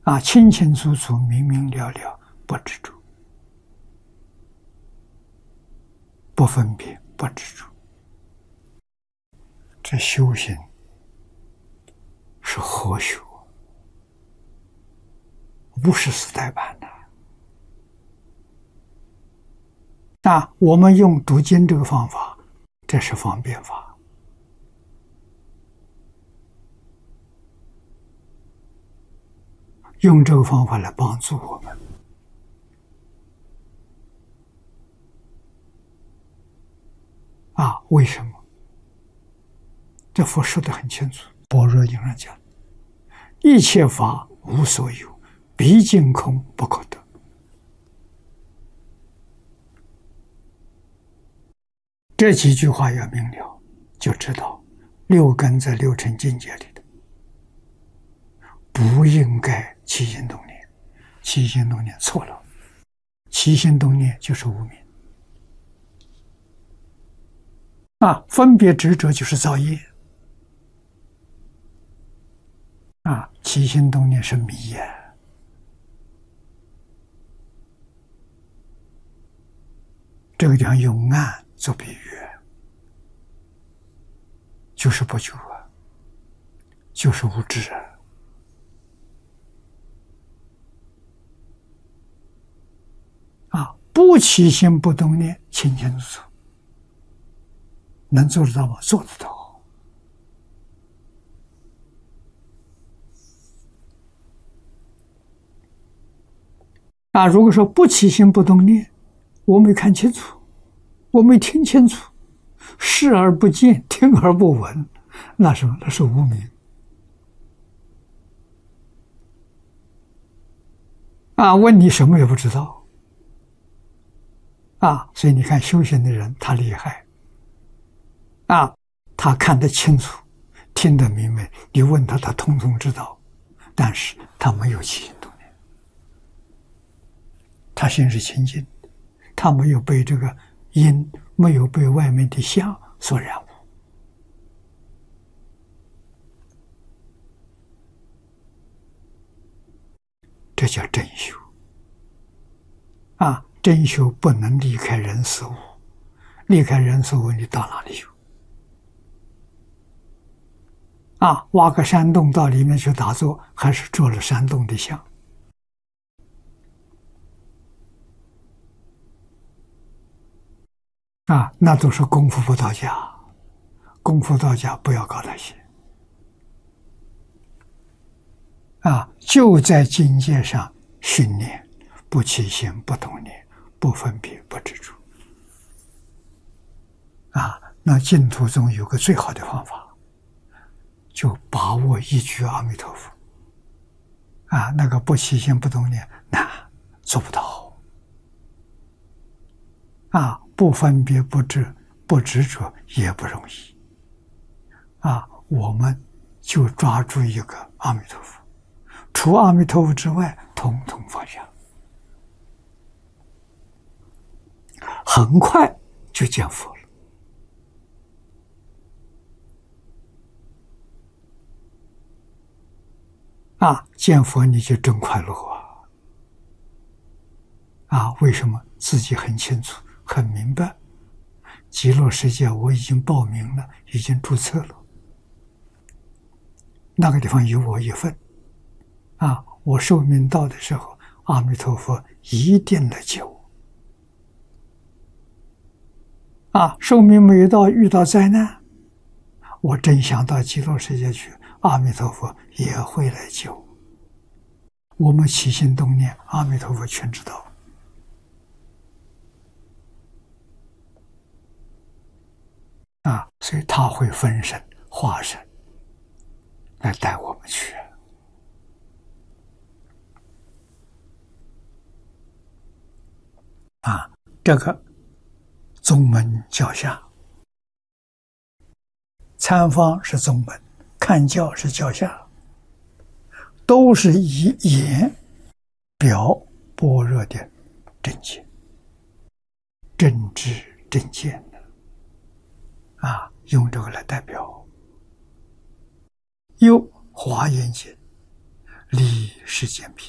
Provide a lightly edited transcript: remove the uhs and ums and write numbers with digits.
清清楚楚、明明了了，不执着，不分别，不执着。这修行是活学，不是死呆板的。我们用读经这个方法，这是方便法。用这个方法来帮助我们。为什么？这佛说得很清楚，般若经上讲，一切法无所有，毕竟空不可得。这几句话要明了，就知道六根在六尘境界里的，不应该起心动念，起心动念错了，起心动念就是无明。分别执着就是造业。起心动念是迷呀。这个地方用暗做比喻，就是不觉就是无知不起心不动念，清清楚楚，能做得到吗？做得到。如果说不起心不动念，我没看清楚，我没听清楚，视而不见，听而不闻，那是无明。问你什么也不知道。所以你看修行的人他厉害。他看得清楚，听得明白，你问他，他通通知道，但是他没有起心动念，他心是清净的，他没有被这个因，没有被外面的相所染污。这叫真修。真修不能离开人事物，离开人事物，你到哪里修？挖个山洞到里面去打坐，还是做了山洞的像？那都是功夫不到家，功夫到家不要搞那些。就在境界上训练，不起心，不动念，不分别，不执着。那净土中有个最好的方法，就把握一句阿弥陀佛。那个不起心不动念，那做不到。不分别不执着也不容易。我们就抓住一个阿弥陀佛，除阿弥陀佛之外，统统放下，很快就见佛了。见佛你就真快乐为什么？自己很清楚，很明白，极乐世界我已经报名了，已经注册了，那个地方有我一份。我寿命到的时候，阿弥陀佛一定来接我。寿命没有到，遇到灾难，我真想到极乐世界去，阿弥陀佛也会来接我。我们起心动念，阿弥陀佛全知道。所以他会分身化身来带我们去。这个宗门教下，参访是宗门，看教是教下，都是以言表般若的正见、正知正见的用这个来代表。又华严经离世间品。